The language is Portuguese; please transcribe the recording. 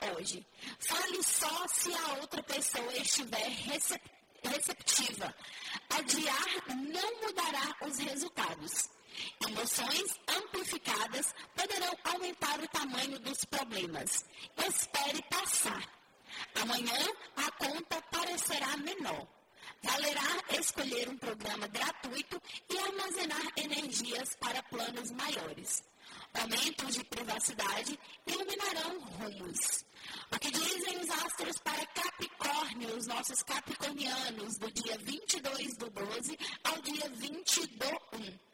hoje. Fale só se a outra pessoa estiver receptiva. Adiar não mudará os resultados. Emoções amplificadas poderão aumentar o tamanho dos problemas. Espere passar. Amanhã a conta parecerá menor. Valerá escolher um programa gratuito e armazenar energias para planos maiores. Aumentos de privacidade iluminarão rumos. O que dizem os astros para Capricórnio, os nossos capricornianos, do dia 22/12 ao dia 20/1.